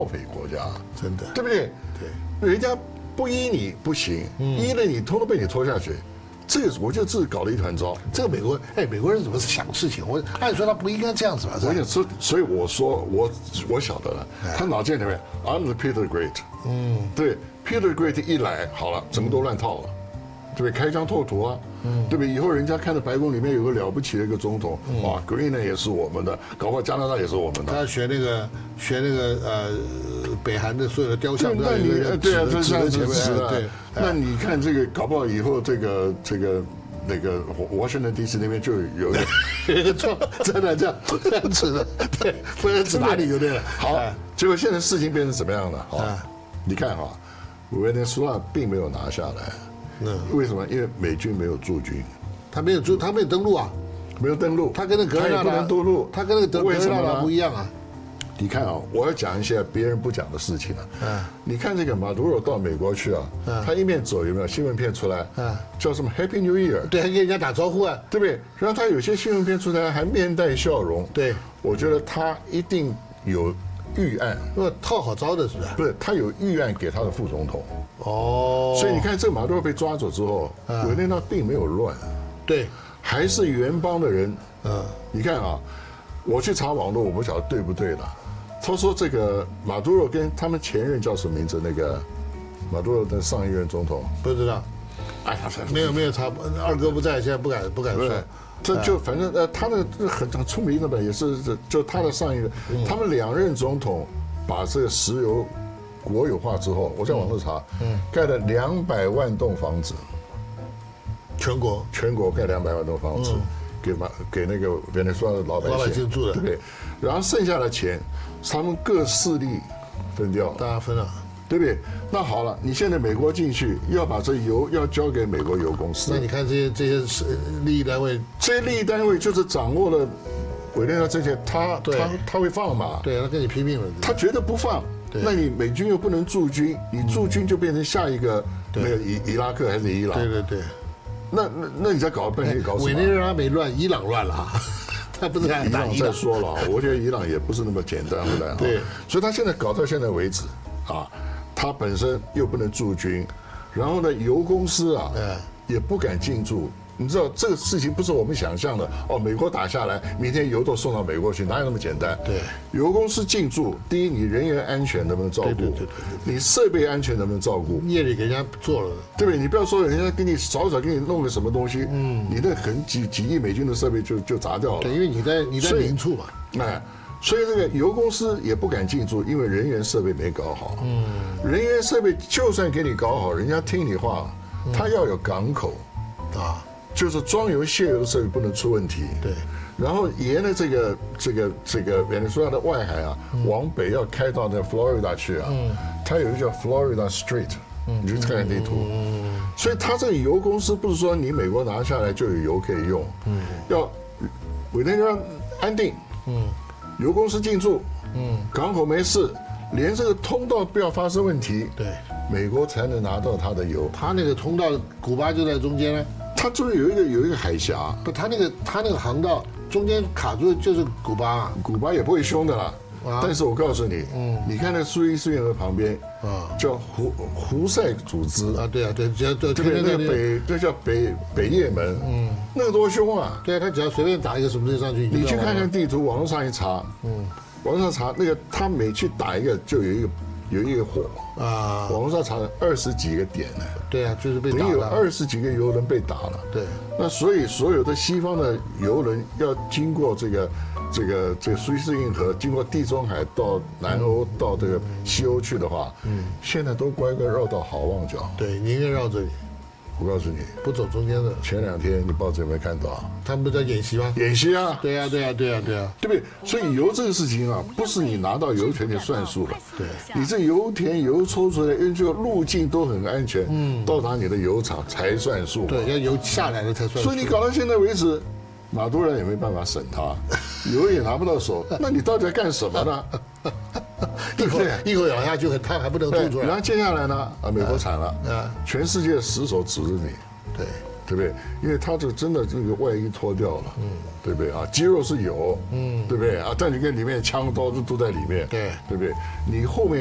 匪国家， 真的， 对不对？ 对， 人家不依你不行，依了你，通通被你拖下去。这个我觉得这搞了一团糟。 这个美国人怎么想事情？按说他不应该这样子吧？ 我想说，所以我说我晓得了，他脑筋里面 I'm the Peter the Great，对 Peter the Great 一来好了，整个都乱套了，对不对？开疆拓土啊，对不对？以后人家看到白宫里面有个了不起的一个总统，哇 ，Greenland 也是我们的，搞不好加拿大也是我们的。 他学那个北韩的所有的雕像， 那你对啊，这是前面对。 那你看这个，搞不好以后这个那个Washington DC 那边就有一个错，真的这样指的，对，不能指哪里就对了。 好，结果现在事情变成什么样了？啊，你看哈，委内瑞拉并没有拿下来，为什么？因为美军没有驻军， 他没有登陆啊， 没有登陆， 他跟那格兰纳达登陆， 他跟那个格兰纳达不一样啊。 你看啊，我要讲一些别人不讲的事情啊。你看这个马杜罗到美国去啊，他一面走有没有新闻片出来？叫什么 Happy New Year？ 对，还跟人家打招呼啊， 对不对？然后他有些新闻片出来还面带笑容。 对， 我觉得他一定有预案， 套好招的是不是？ 不是，他有预案给他的副总统。 哦， 所以你看，这个马杜罗被抓走之后，委内瑞拉并没有乱， 对， 还是原邦的人。你看啊，我去查网络，我不晓得对不对了。他说这个马杜罗跟他们前任叫什么名字？那个马杜罗的上一任总统不知道。 哎， 没有查，二哥不在，现在不敢说。 这就反正他的很出名的吧，也是就他的上一任，他们2任总统把这个石油国有化之后，我在网络查，盖了200万栋房子，全国盖200万栋房子。给那个委内瑞拉的老百姓住的， 对不对？然后剩下的钱，他们各势力分掉， 大家分了， 对不对？那好了，你现在美国进去要把这油要交给美国油公司， 那你看这些利益单位， 这些利益单位就是掌握了委内瑞拉这些，他会放嘛？ 对，他跟你拼命了， 他绝对不放。那你美军又不能驻军，你驻军就变成下一个那个伊拉克还是伊朗？ 对。 那你在搞半天搞什么？ 委内瑞拉没乱，伊朗乱了。他不是伊朗再说了，我觉得伊朗也不是那么简单，后来对， 所以他现在搞到现在为止啊，他本身又不能驻军，然后呢，油公司啊也不敢进驻。你知道这个事情不是我们想象的哦，美国打下来，明天油都送到美国去，哪有那么简单？ 对， 油公司进驻，第一，你人员安全能不能照顾？对，你设备安全能不能照顾？ 夜里给人家做了， 对不对？你不要说人家给你早给你弄个什么东西，你那很几亿美金的设备就砸掉了。 对，因为你在明处嘛， 所以这个油公司也不敢进驻，因为人员设备没搞好。人员设备就算给你搞好，人家听你话，他要有港口啊。就是装油卸油的设备不能出问题， 对。 然后沿着这个委内瑞拉的外海啊，往北要开到那 Florida 去啊，它有一个叫 Florida Street，你去看看地图。所以它这个油公司不是说你美国拿下来就有油可以用，要委内瑞拉安定，油公司进驻，港口没事，连这个通道不要发生问题， 对， 美国才能拿到它的油。 它那个通道，古巴就在中间呢。 它这边有一个海峡， 不，它那个航道中间卡住就是古巴啊， 古巴也不会凶的啦。但是我告诉你，你看那苏伊士运河旁边叫胡塞组织啊，对， 对不对？那个这叫北也门，那个多凶啊！ 对，他只要随便打一个什么东西上去， 你去看看地图，网络上一查，网络上查那个他每去打一个就有一个火啊，网络上查了20几个点呢。 对啊，就是被打了， 等于有20几个油轮被打了。 对， 那所以所有的西方的油轮要经过这个苏伊士运河，经过地中海到南欧到这个西欧去的话，现在都乖乖绕到好望角。 对，你应该绕这里。 我告诉你， 不走中间的。 前2天你报纸有没有看到？ 他们不在演习吗？ 演习啊！ 对啊，对不对？所以油这个事情啊，不是你拿到油田就算数了。 对， 你这油田油抽出来，因为这个路径都很安全，到达你的油厂才算数。 对，要油下来了才算数。 所以你搞到现在为止，马杜罗也没办法审他，油也拿不到手，那你到底在干什么呢？ 一口咬下去，他还不能吐出来。 然后接下来呢？美国惨了，全世界死手指着你，对对不对？因为他这真的这个外衣脱掉了，对不对啊？肌肉是有，对不对啊？但你看里面枪刀都在里面， 对对不对？你后面。